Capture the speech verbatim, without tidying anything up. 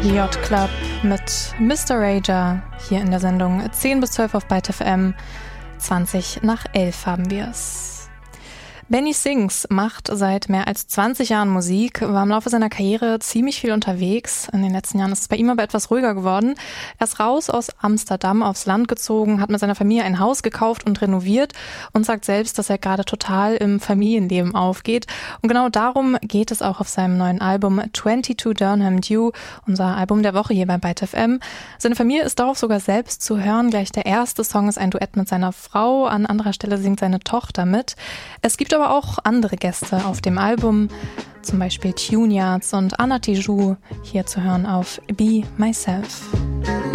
Yacht Club mit Mister Rager hier in der Sendung zehn bis zwölf auf Byte F M. zwanzig nach elf haben wir es. Benny Sings macht seit mehr als zwanzig Jahren Musik, war im Laufe seiner Karriere ziemlich viel unterwegs. In den letzten Jahren ist es bei ihm aber etwas ruhiger geworden. Er ist raus aus Amsterdam aufs Land gezogen, hat mit seiner Familie ein Haus gekauft und renoviert und sagt selbst, dass er gerade total im Familienleben aufgeht. Und genau darum geht es auch auf seinem neuen Album zweiundzwanzig Durham Dew, unser Album der Woche hier bei Byte F M. Seine Familie ist darauf sogar selbst zu hören. Gleich der erste Song ist ein Duett mit seiner Frau, an anderer Stelle singt seine Tochter mit. Es gibt aber auch andere Gäste auf dem Album, zum Beispiel Tune Yards und Anna Tijoux, hier zu hören auf Be Myself.